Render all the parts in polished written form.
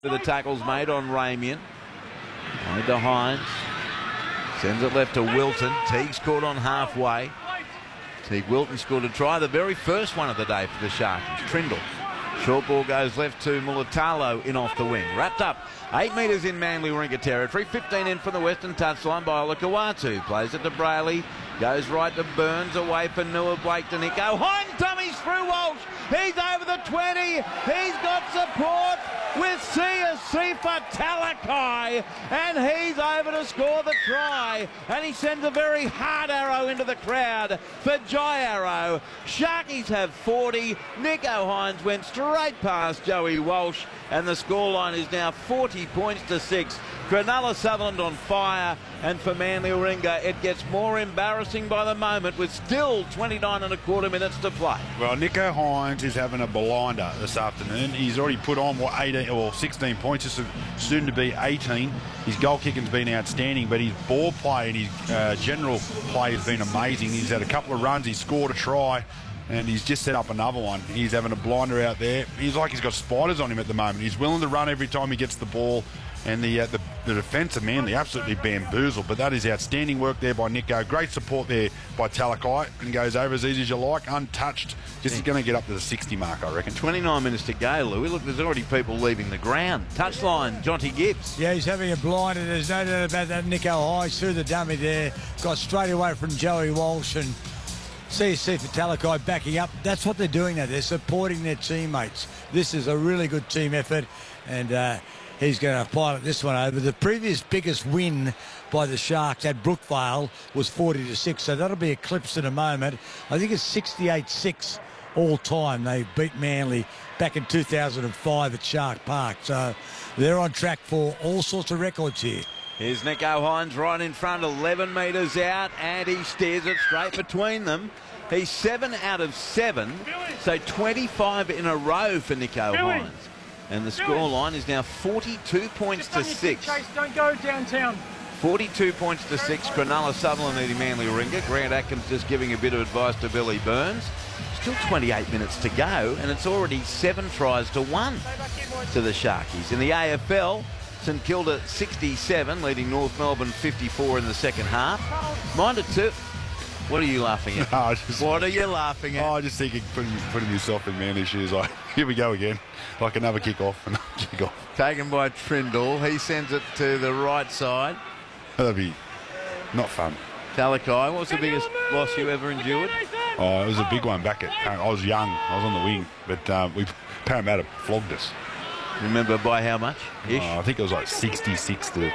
The tackles made on Ramian. Made to Hines. Sends it left to Wilton. Teague scored on halfway. Teague Wilton scored a try, the very first one of the day for the Sharkies. Trindle. Short ball goes left to Mulatalo in off the wing. Wrapped up 8 metres in Manly Warringah territory. 15 in from the western touchline by Olakau'atu. Plays it to Brayley. Goes right to Burns, away for Noah Blake to Nico. Hines dummies through Walsh. He's over the 20. He's got support with Sifa Talakai. And he's over to score the try. And he sends a very hard arrow into the crowd for Jai Arrow. Sharkies have 40. Nico Hines went straight past Joey Walsh. And the scoreline is now 40 points to 6. Cronulla Sutherland on fire, and for Manly Warringah it gets more embarrassing by the moment with still 29 and a quarter minutes to play. Well, Nico Hines is having a blinder this afternoon. He's already put on 18 or 16 points, just soon to be 18. His goal kicking's been outstanding, but his ball play and his general play has been amazing. He's had a couple of runs, he's scored a try, and he's just set up another one. He's having a blinder out there. He's like he's got spiders on him at the moment. He's willing to run every time he gets the ball. And the defence of Manly absolutely bamboozled. But that is outstanding work there by Nico. Great support there by Talakai. And goes over as easy as you like, untouched. Just going to get up to the 60 mark, I reckon. 29 minutes to go, Louis. Look, there's already people leaving the ground. Touchline, Jonty Gibbs. Yeah, he's having a blinder. There's no doubt about that. Nico Hines through the dummy there. Got straight away from Joey Walsh and CSC for Talakai backing up. That's what they're doing now. They're supporting their teammates. This is a really good team effort. And he's going to pilot this one over. The previous biggest win by the Sharks at Brookvale was 40-6, so that'll be eclipsed in a moment. I think it's 68-6 all time. They beat Manly back in 2005 at Shark Park, so they're on track for all sorts of records here. Here's Nico Hines right in front, 11 metres out, and he steers it straight between them. He's 7 out of 7, so 25 in a row for Nico Hines. And the scoreline is now 42 points to 6. Chase, don't go downtown. 42 points to 6. Cronulla Sutherland leading Manly Warringah. Grant Atkins just giving a bit of advice to Billy Burns. Still 28 minutes to go, and it's already 7 tries to 1 to the Sharkies. In the AFL, St Kilda 67, leading North Melbourne 54 in the second half. Minded too. What are you laughing at? What are you laughing at? Oh, I just think putting yourself in Manly shoes. Like, here we go again. Like another kick-off, another kick-off. Taken by Trindle. He sends it to the right side. That'd be not fun. Talakai, what was the biggest loss you ever endured? Oh, it was a big one back at... I was young. I was on the wing. But Parramatta flogged us. Remember by how much? I think it was like 66-6. Okay,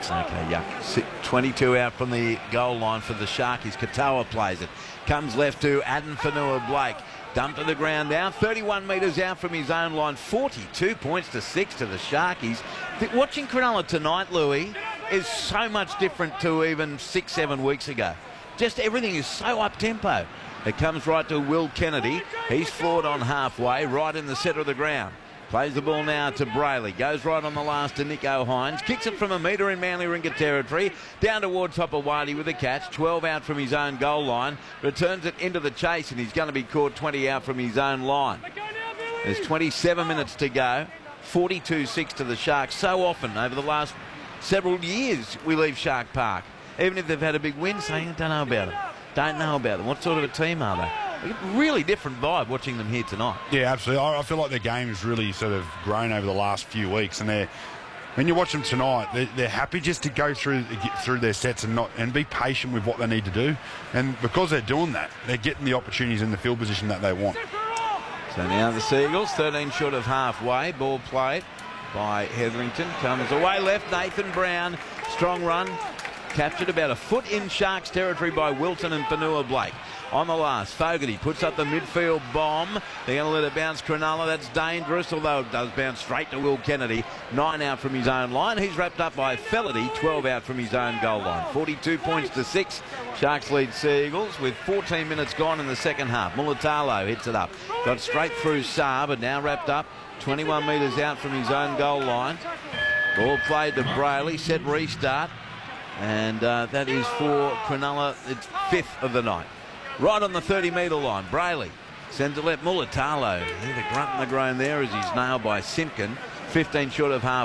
yuck. 22 out from the goal line for the Sharkies. Katoa plays it. Comes left to Aden Fanua Blake. Dumped to the ground now. 31 metres out from his own line. 42 points to 6 to the Sharkies. Watching Cronulla tonight, Louis, is so much different to even 6-7 weeks ago. Just everything is so up-tempo. It comes right to Will Kennedy. He's floored on halfway, right in the centre of the ground. Plays the ball now to Brayley. Goes right on the last to Nico Hines. Kicks it from a metre in Manly Warringah territory. Down towards Hopewadi with a catch. 12 out from his own goal line. Returns it into the chase, and he's going to be caught 20 out from his own line. There's 27 minutes to go. 42-6 to the Sharks. So often over the last several years we leave Shark Park. Even if they've had a big win, saying, don't know about them. Don't know about them. What sort of a team are they? Really different vibe watching them here tonight. Yeah, absolutely. I feel like their game has really sort of grown over the last few weeks, and when you watch them tonight, they're happy just to go through their sets and be patient with what they need to do. And because they're doing that, they're getting the opportunities in the field position that they want. So now the Seagulls, 13 short of halfway. Ball played by Hetherington. Comes away left, Nathan Brown. Strong run. Captured about a foot in Sharks territory by Wilton and Fanua Blake. On the last, Fogarty puts up the midfield bomb. They're going to let it bounce Cronulla. That's dangerous, although it does bounce straight to Will Kennedy. 9 out from his own line. He's wrapped up by Felity. 12 out from his own goal line. 42 points to 6. Sharks lead Seagulls with 14 minutes gone in the second half. Mulatalo hits it up. Got straight through Saab, but now wrapped up 21 metres out from his own goal line. Ball played to Brayley. Set restart. And that is for Cronulla. It's 5th of the night. Right on the 30-metre line, Brayley sends it left. Mulatalo. The grunt and the groan there as he's nailed by Simpkin. 15 short of half.